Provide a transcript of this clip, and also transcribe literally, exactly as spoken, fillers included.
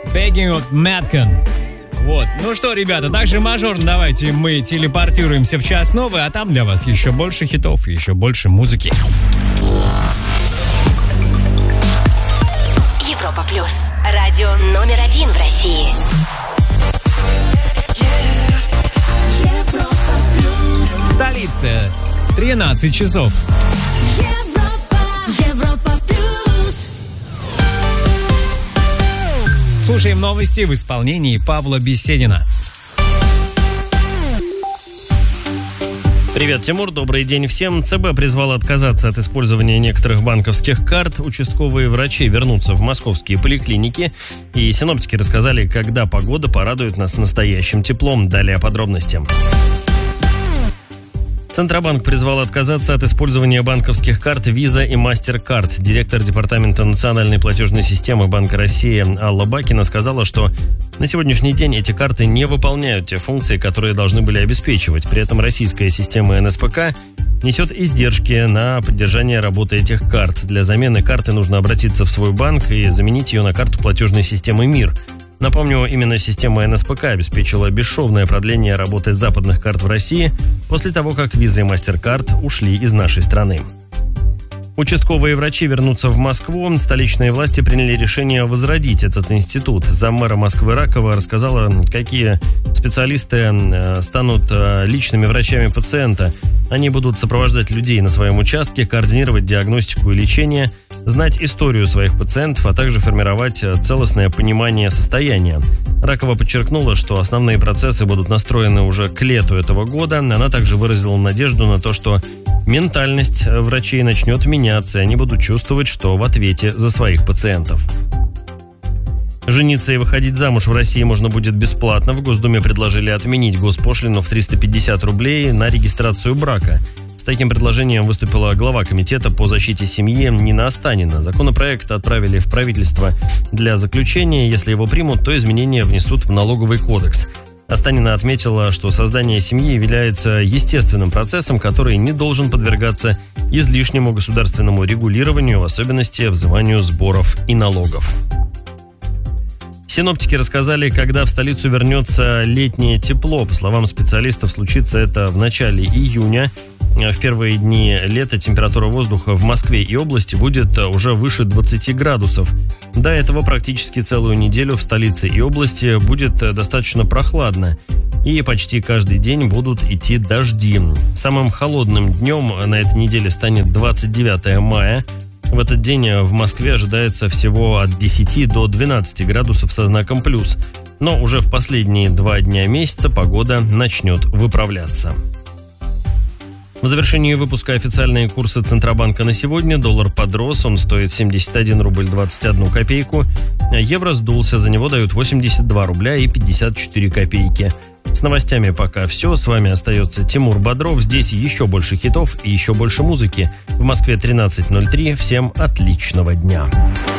Begging от Madcon. Вот. Ну что, ребята, также мажорно давайте мы телепортируемся в час новый, а там для вас еще больше хитов, еще больше музыки. Европа плюс. Радио номер один в России. Европа плюс. Столица. тринадцать часов. Европа, Европа плюс. Слушаем новости в исполнении Павла Беседина. Привет, Тимур, добрый день всем. ЦБ призвал отказаться от использования некоторых банковских карт. Участковые врачи вернутся в московские поликлиники. И синоптики рассказали, когда погода порадует нас настоящим теплом. Далее о подробностях. Центробанк призвал отказаться от использования банковских карт Visa и MasterCard. Директор Департамента национальной платежной системы Банка России Алла Бакина сказала, что на сегодняшний день эти карты не выполняют те функции, которые должны были обеспечивать. При этом российская система эн эс пэ ка несет издержки на поддержание работы этих карт. Для замены карты нужно обратиться в свой банк и заменить ее на карту платежной системы МИР. Напомню, именно система эн эс пэ ка обеспечила бесшовное продление работы западных карт в России после того, как Visa и MasterCard ушли из нашей страны. Участковые врачи вернутся в Москву. Столичные власти приняли решение возродить этот институт. Заммэра Москвы Ракова рассказала, какие специалисты станут личными врачами пациента. Они будут сопровождать людей на своем участке, координировать диагностику и лечение, знать историю своих пациентов, а также формировать целостное понимание состояния. Ракова подчеркнула, что основные процессы будут настроены уже к лету этого года. Она также выразила надежду на то, что ментальность врачей начнет меняться, и они будут чувствовать, что в ответе за своих пациентов. Жениться и выходить замуж в России можно будет бесплатно. В Госдуме предложили отменить госпошлину в триста пятьдесят рублей на регистрацию брака. С таким предложением выступила глава комитета по защите семьи Нина Останина. Законопроект отправили в правительство для заключения. Если его примут, то изменения внесут в налоговый кодекс. Останина отметила, что создание семьи является естественным процессом, который не должен подвергаться излишнему государственному регулированию, в особенности взиманию сборов и налогов. Синоптики рассказали, когда в столицу вернется летнее тепло. По словам специалистов, случится это в начале июня. В первые дни лета температура воздуха в Москве и области будет уже выше двадцати градусов. До этого практически целую неделю в столице и области будет достаточно прохладно. И почти каждый день будут идти дожди. Самым холодным днем на этой неделе станет двадцать девятое мая. В этот день в Москве ожидается всего от десяти до двенадцати градусов со знаком плюс. Но уже в последние два дня месяца погода начнет выправляться. В завершении выпуска официальные курсы Центробанка на сегодня. Доллар подрос, он стоит семьдесят один рубль двадцать одну копейку. Евро сдулся, за него дают восемьдесят два рубля и пятьдесят четыре копейки. С новостями пока все. С вами остается Тимур Бодров. Здесь еще больше хитов и еще больше музыки. В Москве тринадцать ноль три. Всем отличного дня.